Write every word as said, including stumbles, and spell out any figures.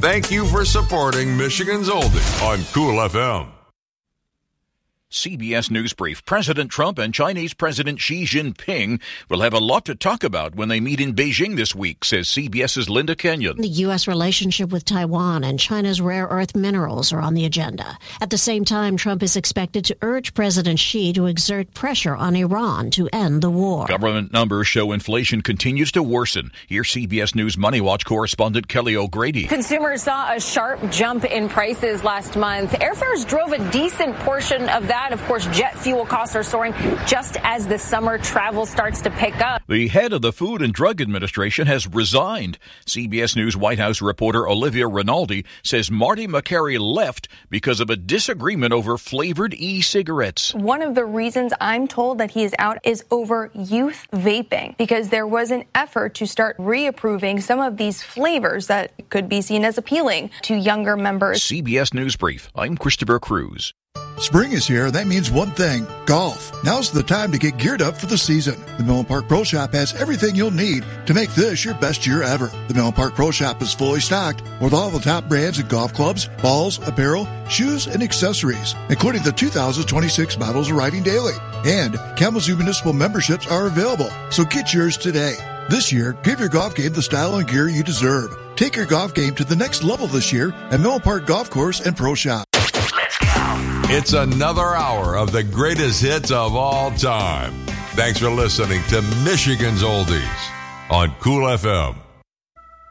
Thank you for supporting Michigan's Oldie on Cool F M. C B S News Brief. President Trump and Chinese President Xi Jinping will have a lot to talk about when they meet in Beijing this week, says CBS's Linda Kenyon. The U S relationship with Taiwan and China's rare earth minerals are on the agenda. At the same time, Trump is expected to urge President Xi to exert pressure on Iran to end the war. Government numbers show inflation continues to worsen. Here's C B S News Money Watch correspondent Kelly O'Grady. Consumers saw a sharp jump in prices last month. Airfares drove a decent portion of that. Of course, jet fuel costs are soaring just as the summer travel starts to pick up. The head of the Food and Drug Administration has resigned. C B S News White House reporter Olivia Rinaldi says Marty Makary left because of a disagreement over flavored e-cigarettes. One of the reasons I'm told that he is out is over youth vaping, because there was an effort to start reapproving some of these flavors that could be seen as appealing to younger members. C B S News Brief. I'm Christopher Cruz. Spring is here. That means one thing, golf. Now's the time to get geared up for the season. The Millen Park Pro Shop has everything you'll need to make this your best year ever. The Millen Park Pro Shop is fully stocked with all the top brands in golf clubs, balls, apparel, shoes, and accessories, including the two thousand twenty-six models of Riding Daily. And Kalamazoo Municipal memberships are available, so get yours today. This year, give your golf game the style and gear you deserve. Take your golf game to the next level this year at Millen Park Golf Course and Pro Shop. It's another hour of the greatest hits of all time. Thanks for listening to Michigan's Oldies on Cool F M.